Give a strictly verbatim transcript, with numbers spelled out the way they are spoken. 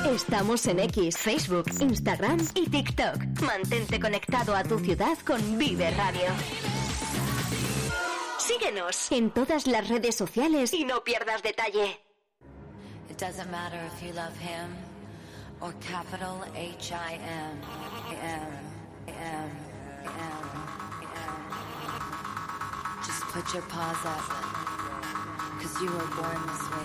Estamos en X, Facebook, Instagram y TikTok. Mantente conectado a tu ciudad con Vive Radio. Síguenos en todas las redes sociales y no pierdas detalle. It doesn't matter if you love him or capital H I M. M, M, M, M. Just put your paws up, 'cause you were born this way.